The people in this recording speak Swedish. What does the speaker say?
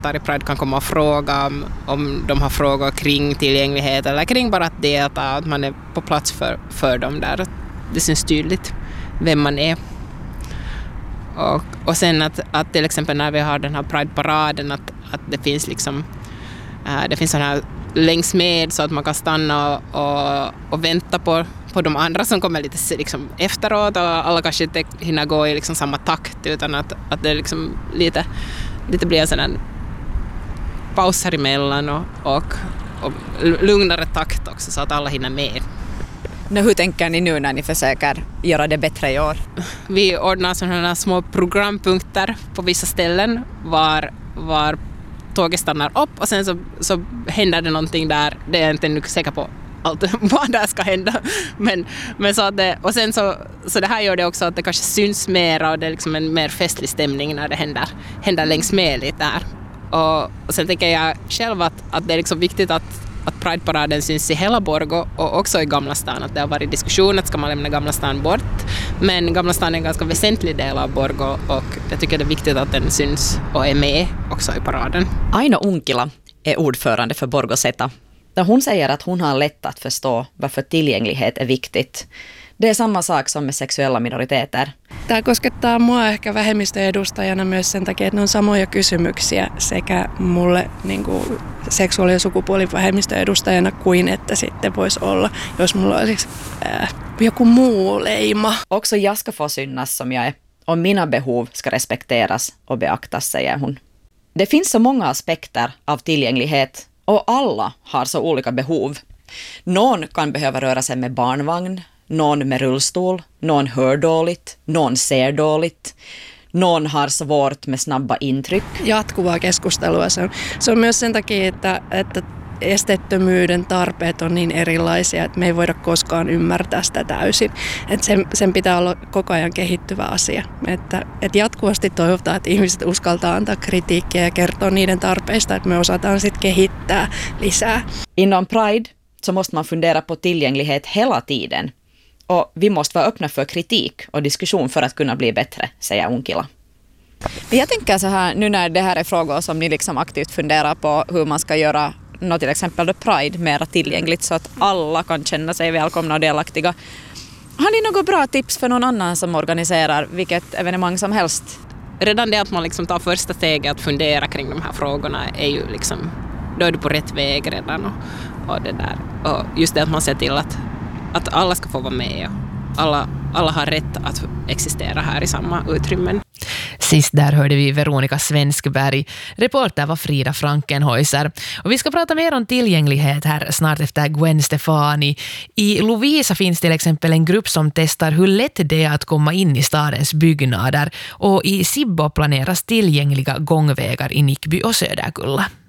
i Pride kan komma och fråga om de har frågor kring tillgänglighet eller kring bara att delta, att man är på plats för dem där. Det syns tydligt vem man är. Och sen att till exempel när vi har den här Pride-paraden att det finns liksom det finns sån här längs med så att man kan stanna och vänta på de andra som kommer lite liksom efteråt, och alla kanske inte hinner gå i liksom samma takt, utan att det liksom lite blir en sån här paus här emellan och lugnare takt också så att alla hinner med. Hur tänker ni nu när ni försöker göra det bättre i år? Vi ordnar sådana här små programpunkter på vissa ställen var tåget stannar upp, och sen så händer det någonting där. Det är jag inte nu säker på allt vad där ska hända. Men så att det, och sen så det här gör det också att det kanske syns mer, och det är liksom en mer festlig stämning när det händer längs med lite där. Och sen tänker jag själv att det är liksom viktigt att Pride-paraden syns i hela Borgå och också i Gamla stan. Att det har varit diskussion att ska man lämna Gamla stan bort. Men Gamla stan är en ganska väsentlig del av Borgå, och jag tycker det är viktigt att den syns och är med också i paraden. Aino Unkila är ordförande för Borgå Zeta. Där hon säger att hon har lätt att förstå varför tillgänglighet är viktigt. Det är samma sak som med sexuella minoriteter. Tämä koskettaa mua ehkä vähemmistöedustajana myös sen takia, että ne on samoja kysymyksiä sekä mulle niin kuin seksuaali- ja sukupuolivähemmistöedustajana kuin että sitten voisi olla, jos mulla olisi joku muu leima. Också jag ska få synas som jag är, och mina behov ska respekteras och beaktas, säger hon. Det finns så många aspekter av tillgänglighet, och alla har så olika behov. Någon kan behöva röra sig med barnvagn, någon med rullstol, någon hör dåligt, någon ser dåligt, någon har svårt med snabba intryck. Jatkuvaa keskustelua. Se on myös sen takia, että esteettömyyden tarpeet on niin erilaisia, että me ei voida koskaan ymmärtää sitä täysin. Että sen pitää olla koko ajan kehittyvä asia. Että jatkuvasti toivotaan, että ihmiset uskaltaa antaa kritiikkiä ja kertoa niiden tarpeista, että me osataan sitten kehittää lisää. Inom Pride så måste man fundera på tillgänglighet hela tiden. Och vi måste vara öppna för kritik och diskussion för att kunna bli bättre, säger Unkila. Jag tänker så här, nu när det här är frågor som ni liksom aktivt funderar på hur man ska göra till exempel då Pride mera tillgängligt så att alla kan känna sig välkomna och delaktiga. Har ni något bra tips för någon annan som organiserar vilket evenemang som helst? Redan det att man liksom tar första steget att fundera kring de här frågorna är ju liksom, då är du på rätt väg redan, och det där. Och just det att man ser till att alla ska få vara med, och alla har rätt att existera här i samma utrymmen. Sist där hörde vi Veronica Svenskberg. Reporter var Frida Frankenhäuser. Och vi ska prata mer om tillgänglighet här snart efter Gwen Stefani. I Lovisa finns till exempel en grupp som testar hur lätt det är att komma in i stadens byggnader. Och i Sibbo planeras tillgängliga gångvägar i Nickby och Söderkulla.